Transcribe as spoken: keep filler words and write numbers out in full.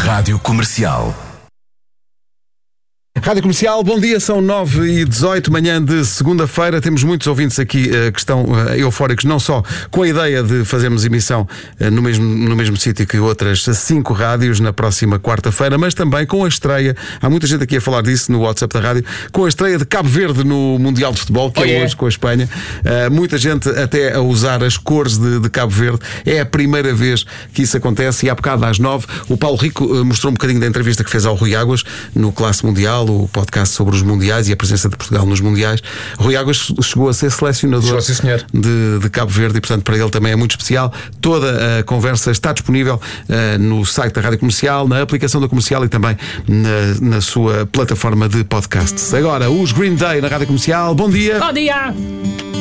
Rádio Comercial. Rádio Comercial, bom dia, são nove e dezoito, manhã de segunda-feira. Temos muitos ouvintes aqui uh, que estão uh, eufóricos, não só com a ideia de fazermos emissão uh, no mesmo, no mesmo sítio que outras cinco rádios na próxima quarta-feira, mas também com a estreia, há muita gente aqui a falar disso no WhatsApp da rádio, com a estreia de Cabo Verde no Mundial de Futebol, que oh, é yeah. hoje com a Espanha. Uh, muita gente até a usar as cores de, de Cabo Verde. É a primeira vez que isso acontece e há bocado às nove o Paulo Rico uh, mostrou um bocadinho da entrevista que fez ao Rui Águas no Classe Mundial, o podcast sobre os mundiais e a presença de Portugal nos mundiais. Rui Águas chegou a ser selecionador chegou, de, de Cabo Verde e, portanto, para ele também é muito especial. Toda a conversa está disponível uh, no site da Rádio Comercial, na aplicação da Comercial e também na, na sua plataforma de podcasts. Agora, os Green Day na Rádio Comercial. Bom dia! Bom dia!